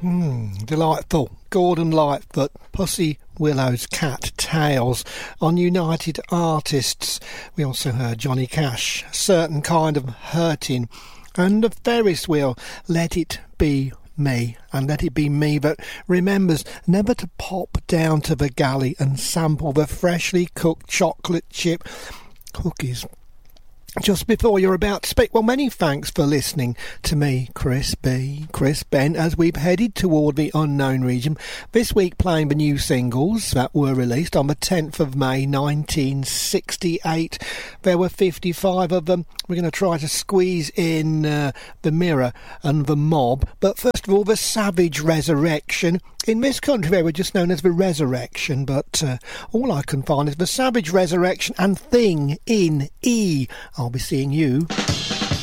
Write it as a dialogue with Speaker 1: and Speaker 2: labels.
Speaker 1: Delightful. Gordon Lightfoot, Pussy Willow's Cat Tales on United Artists. We also heard Johnny Cash, Certain Kind of Hurting, and the Ferris Wheel, Let It Be Me. And let it be me that remembers never to pop down to the galley and sample the freshly cooked chocolate chip cookies just before you're about to speak. Well, many thanks for listening to me, Chris Ben, as we've headed toward the unknown region. This week playing the new singles that were released on the 10th of May 1968. There were 55 of them. We're going to try to squeeze in The Mirror and The Mob. But first of all, The Savage Resurrection. In this country they were just known as The Resurrection, but all I can find is The Savage Resurrection and Thing in E. I'll be seeing you.